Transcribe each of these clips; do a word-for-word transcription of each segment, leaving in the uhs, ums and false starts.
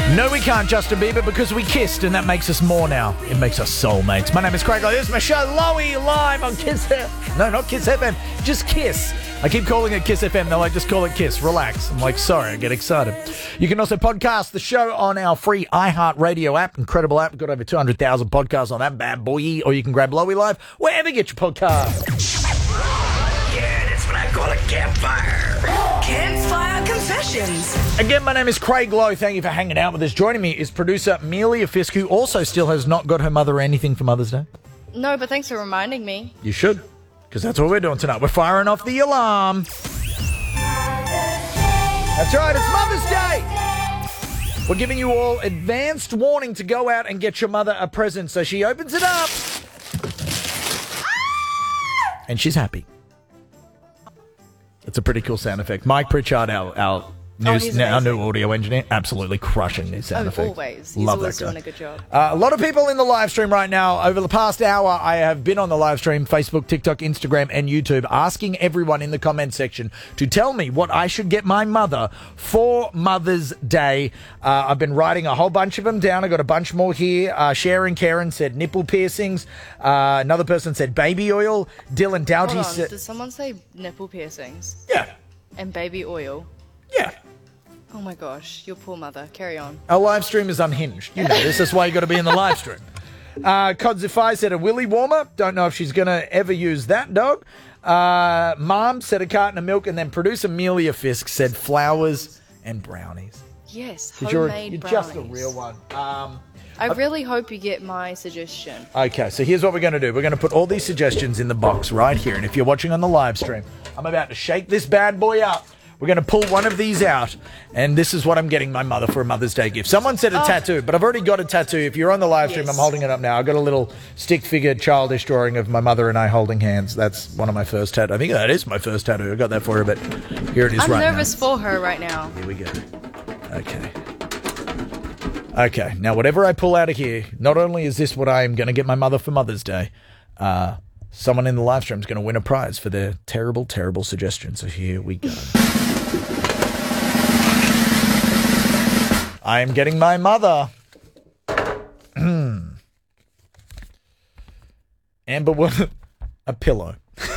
No, we can't, Justin Bieber, because we kissed, and that makes us more now. It makes us soulmates. My name is Craig. This is my show, Lowy, live on Kiss F M. No, not Kiss F M, just Kiss. I keep calling it Kiss F M. They're like, just call it Kiss. Relax. I'm like, sorry, I get excited. You can also podcast the show on our free iHeartRadio app. Incredible app. We've got over two hundred thousand podcasts on that bad boy. Or you can grab Lowy Live wherever you get your podcasts. Yeah, that's what I call a campfire. Campfire Confessions. Again, my name is Craig Lowe. Thank you for hanging out with us. Joining me is producer Amelia Fisk, who also still has not got her mother anything for Mother's Day. No, but thanks for reminding me. You should, because that's what we're doing tonight. We're firing off the alarm. That's right, it's Mother's Day. We're giving you all advanced warning to go out and get your mother a present. So she opens it up. And she's happy. It's a pretty cool sound effect. Mike Pritchard, our, our, Oh, news, he's our new amazing. audio engineer, absolutely crushing these sound Oh, effects. always. He's Love always that guy. doing a good job. Uh, a lot of people in the live stream right now. Over the past hour, I have been on the live stream, Facebook, TikTok, Instagram, and YouTube, asking everyone in the comment section to tell me what I should get my mother for Mother's Day. Uh, I've been writing a whole bunch of them down. I got a bunch more here. Uh, Sharon Karen said nipple piercings. Uh, another person said baby oil. Dylan Doughty Hold on, said... did someone say nipple piercings Yeah, and baby oil? yeah. Oh my gosh, your poor mother. Carry on. Our live stream is unhinged. You know this. That's why you got to be in the live stream. Uh, Codzify said a willy warmer. Don't know if she's going to ever use that, dog. Uh, Mom said a carton of milk. And then producer Amelia Fisk said flowers and brownies. Yes, 'Cause you're, homemade you're brownies. just a real one. Um, I really hope you get my suggestion. okay, so here's what we're going to do. We're going to put all these suggestions in the box right here. And if you're watching on the live stream, I'm about to shake this bad boy up. We're going to pull one of these out, and this is what I'm getting my mother for a Mother's Day gift. Someone said a Oh. tattoo, but I've already got a tattoo. If you're on the live stream, Yes. I'm holding it up now. I've got a little stick figure, childish drawing of my mother and I holding hands. That's one of my first tattoos. I think that is my first tattoo. I got that for her, but here it is I'm right nervous now. for her right now. Here we go. Okay. Okay, now whatever I pull out of here, not only is this what I'm going to get my mother for Mother's Day, uh, someone in the live stream is going to win a prize for their terrible, terrible suggestion. So here we go. I am getting my mother Amber Wood a pillow.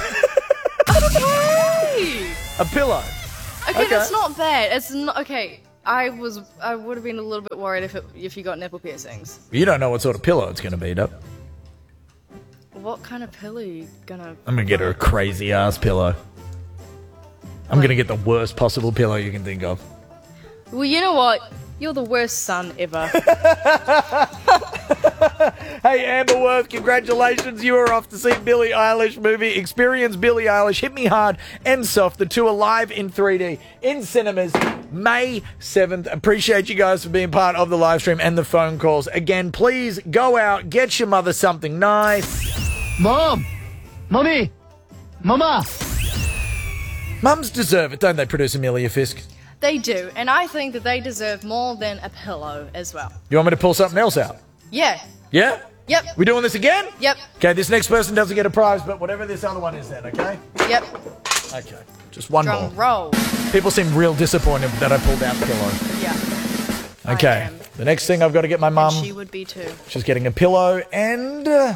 Okay. A pillow. Okay, Okay. that's not bad. It's not okay. I was, I would have been a little bit worried if it, if you got nipple piercings. You don't know what sort of pillow it's going to be, though. What kind of pillow are you gonna? I'm going to get her a crazy ass pillow. I'm going to get the worst possible pillow you can think of. Well, you know what? You're the worst son ever. Hey, Amber Worth, congratulations. You are off to see Billie Eilish movie. Experience Billie Eilish, Hit Me Hard and Soft. The two are live in three D in cinemas May seventh. Appreciate you guys for being part of the live stream and the phone calls. Again, please go out, get your mother something nice. Mom! Mommy! Mama! Mums deserve it, don't they, producer Amelia Fisk? They do, and I think that they deserve more than a pillow as well. You want me to pull something else out? Yeah. Yeah? Yep. We doing this again? Yep. Okay, this next person doesn't get a prize, but whatever this other one is then, okay? Yep. Okay, just one Drum more. roll. People seem real disappointed that I pulled out the pillow. Yeah. I Okay, am. the next thing I've got to get my mum, And she would be too. she's getting a pillow and uh,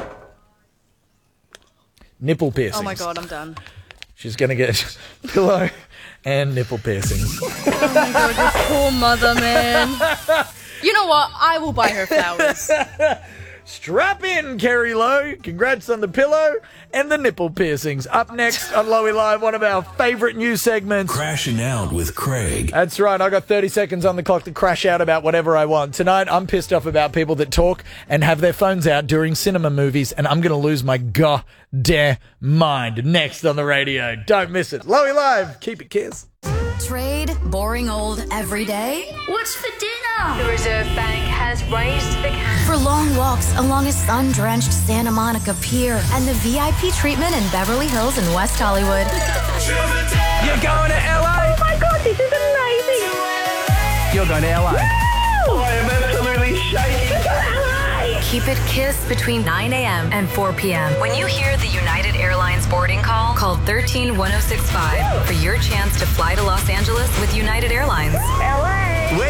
nipple piercings. Oh my god, I'm done. She's going to get pillow and nipple piercings. Oh my god, your poor mother, man. You know what? I will buy her flowers. Strap in, Kerry Lowe. Congrats on the pillow and the nipple piercings. Up next on Lowy Live, one of our favourite news segments. Crashing out with Craig. That's right. I got thirty seconds on the clock to crash out about whatever I want. Tonight, I'm pissed off about people that talk and have their phones out during cinema movies, and I'm going to lose my goddamn mind. Next on the radio. Don't miss it. Lowy Live. Keep it kiss. Trade boring old every day What's for dinner? The Reserve Bank has raised the cap. for long walks along a sun-drenched Santa Monica Pier and the V I P treatment in Beverly Hills and West Hollywood. You're going to L A? Oh my god, this is amazing! You're going to L A. I am absolutely shaking. Keep it Kiss between nine a.m. and four p.m. When you hear the United Airlines boarding call, call one three one oh six five for your chance to fly to Los Angeles with United Airlines. L A! We're giving away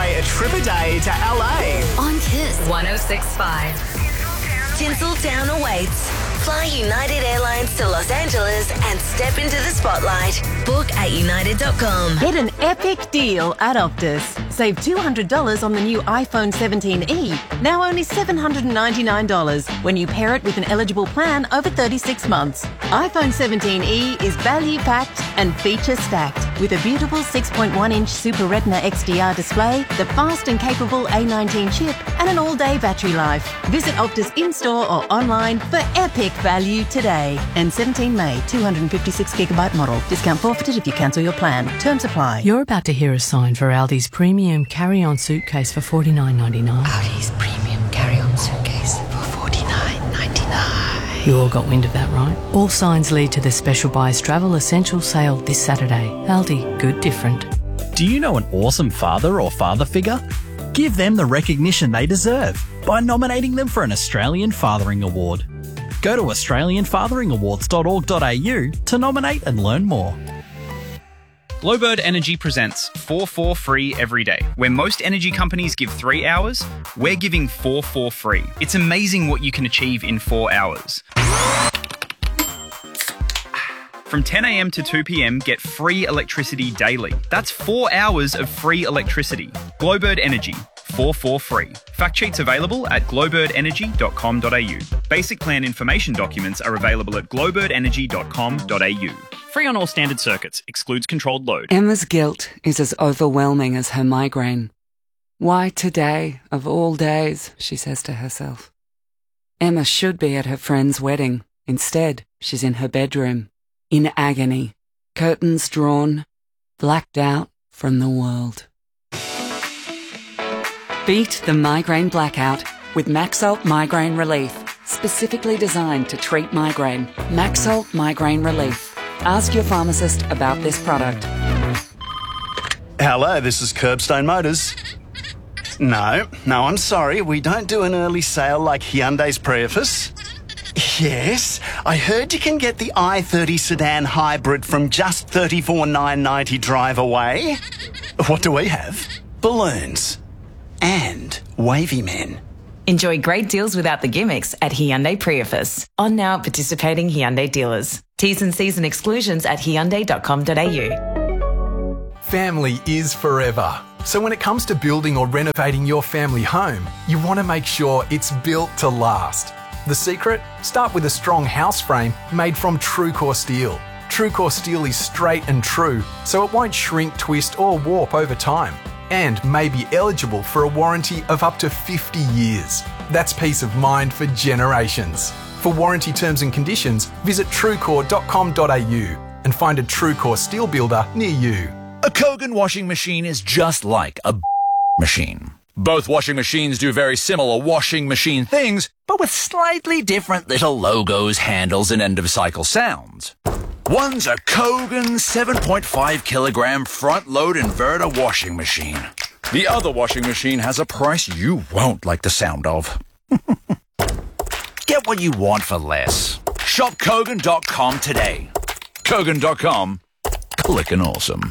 a trip a day to L A. On Kiss one oh six point five. Tinseltown awaits. Fly United Airlines to Los Angeles and step into the spotlight. Book at united dot com. Get an epic deal at Optus. Save two hundred dollars on the new iPhone seventeen e, now only seven hundred ninety-nine dollars when you pair it with an eligible plan over thirty-six months. iPhone seventeen e is value-packed and feature-stacked with a beautiful six point one inch Super Retina X D R display, the fast and capable A nineteen chip, and an all-day battery life. Visit Optus in-store or online for epic value today. And seventeen May, two hundred fifty-six gigabyte model. Discount forfeited if you cancel your plan. Terms apply. You're about to hear a sign for Aldi's premium carry-on suitcase for forty-nine ninety-nine. Aldi's premium carry-on suitcase for forty-nine ninety-nine. You all got wind of that, right? All signs lead to the Special Buys Travel Essential Sale this Saturday. Aldi, good different. Do you know an awesome father or father figure? Give them the recognition they deserve by nominating them for an Australian Fathering Award. Go to australian fathering awards dot org dot a u to nominate and learn more. Glowbird Energy presents four four free every day. Where most energy companies give three hours, we're giving four four free. It's amazing what you can achieve in four hours. From ten a m to two p m, get free electricity daily. That's four hours of free electricity. Glowbird Energy, four four free. Fact sheets available at glowbird energy dot com dot a u. Basic plan information documents are available at glowbird energy dot com dot a u. Free on all standard circuits. Excludes controlled load. Emma's guilt is as overwhelming as her migraine. Why today, of all days, she says to herself. Emma should be at her friend's wedding. Instead, she's in her bedroom, in agony, curtains drawn, blacked out from the world. Beat the migraine blackout with Maxalt Migraine Relief, specifically designed to treat migraine. Maxalt Migraine Relief. Ask your pharmacist about this product. Hello, this is Curbstone Motors. No, no, I'm sorry. We don't do an early sale like Hyundai's Prius. Yes, I heard you can get the i thirty sedan hybrid from just thirty-four thousand nine hundred ninety drive away. What do we have? Balloons. And wavy men. Enjoy great deals without the gimmicks at Hyundai Prius. On now at participating Hyundai dealers. T's and C's and exclusions at hyundai dot com dot a u. Family is forever. So when it comes to building or renovating your family home, you want to make sure it's built to last. The secret? Start with a strong house frame made from TrueCore steel. TrueCore steel is straight and true, so it won't shrink, twist or warp over time, and may be eligible for a warranty of up to fifty years. That's peace of mind for generations. For warranty terms and conditions, visit truecore dot com dot a u and find a TrueCore steel builder near you. A Kogan washing machine is just like a machine. Both washing machines do very similar washing machine things, but with slightly different little logos, handles, and end-of-cycle sounds. One's a Kogan seven point five kilogram front-load inverter washing machine. The other washing machine has a price you won't like the sound of. Get what you want for less. Shop Kogan dot com today. Kogan dot com. Clickin' awesome.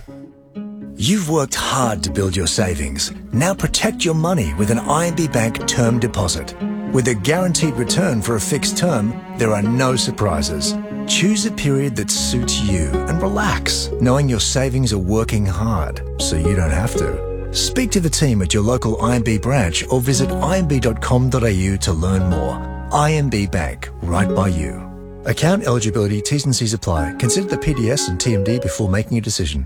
You've worked hard to build your savings. Now protect your money with an I M B Bank term deposit. With a guaranteed return for a fixed term, there are no surprises. Choose a period that suits you and relax, knowing your savings are working hard, so you don't have to. Speak to the team at your local I M B branch or visit I M B dot com dot a u to learn more. I M B Bank, right by you. Account eligibility, T's and C's apply. Consider the P D S and T M D before making a decision.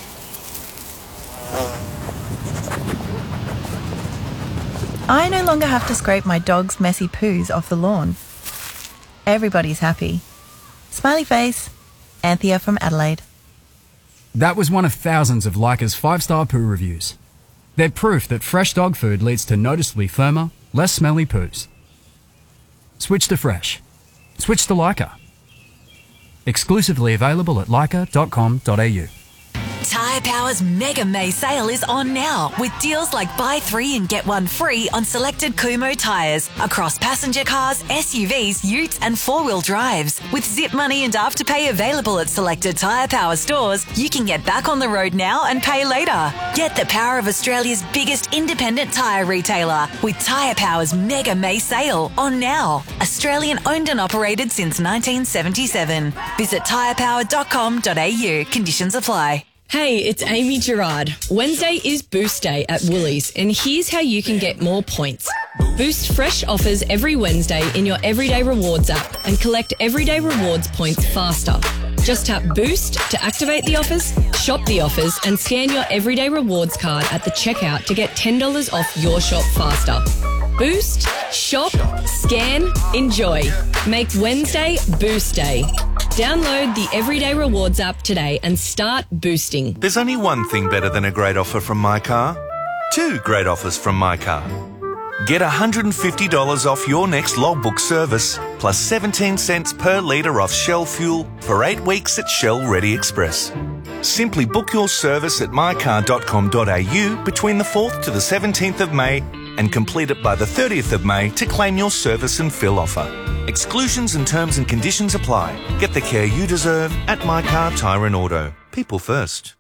I no longer have to scrape my dog's messy poos off the lawn. Everybody's happy. Smiley face. Anthea from Adelaide. That was one of thousands of Leica's five-star poo reviews. They're proof that fresh dog food leads to noticeably firmer, less smelly poos. Switch to fresh. Switch to Leica. Exclusively available at leica dot com dot a u. Tyre Power's Mega May sale is on now with deals like buy three and get one free on selected Kumho tyres across passenger cars, S U Vs, utes and four-wheel drives. With Zip Money and Afterpay available at selected Tyre Power stores, you can get back on the road now and pay later. Get the power of Australia's biggest independent tyre retailer with Tyre Power's Mega May sale on now. Australian owned and operated since nineteen seventy-seven. Visit tyre power dot com dot a u. Conditions apply. Hey, it's Amy Gerard. Wednesday is Boost Day at Woolies, and here's how you can get more points. Boost fresh offers every Wednesday in your Everyday Rewards app and collect Everyday Rewards points faster. Just tap Boost to activate the offers, shop the offers, and scan your Everyday Rewards card at the checkout to get ten dollars off your shop faster. Boost, shop, scan, enjoy. Make Wednesday Boost Day. Download the Everyday Rewards app today and start boosting. There's only one thing better than a great offer from My Car. Two great offers from My Car. Get one hundred fifty dollars off your next logbook service, plus seventeen cents per litre off Shell fuel for eight weeks at Shell Ready Express. Simply book your service at my car dot com dot a u between the fourth to the seventeenth of May and complete it by the thirtieth of May to claim your service and fill offer. Exclusions and terms and conditions apply. Get the care you deserve at My Car Tyre and Auto. People first.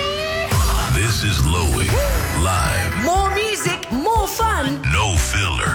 This is Lowy, live. More music, more fun. No filler.